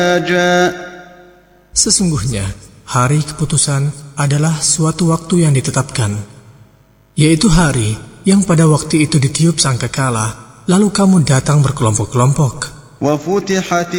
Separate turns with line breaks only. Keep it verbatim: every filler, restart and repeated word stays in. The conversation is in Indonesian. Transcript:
Sesungguhnya, hari keputusan adalah suatu waktu yang ditetapkan, yaitu hari yang pada waktu itu ditiup sangkakala, lalu kamu datang berkelompok-kelompok.
وفتحت